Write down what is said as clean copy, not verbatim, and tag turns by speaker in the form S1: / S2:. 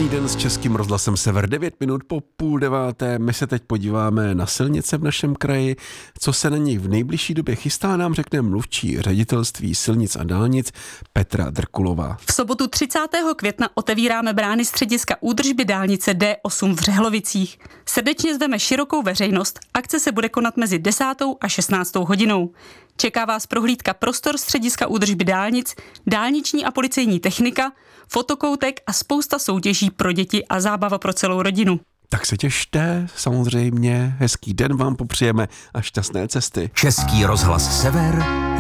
S1: Krásný den s Českým rozhlasem Sever, 9 minut po 8:30. My se teď podíváme na silnice v našem kraji. Co se na nich v nejbližší době chystá, nám řekne mluvčí ředitelství silnic a dálnic Petra Drkulová.
S2: V sobotu 30. května otevíráme brány střediska údržby dálnice D8 v Řehlovicích. Srdečně zveme širokou veřejnost. Akce se bude konat mezi 10. a 16. hodinou. Čeká vás prohlídka prostor střediska údržby dálnic, dálniční a policejní technika, fotokoutek a spousta soutěží pro děti a zábava pro celou rodinu.
S1: Tak se těšte, samozřejmě, hezký den vám popřejeme a šťastné cesty.
S3: Český rozhlas Sever,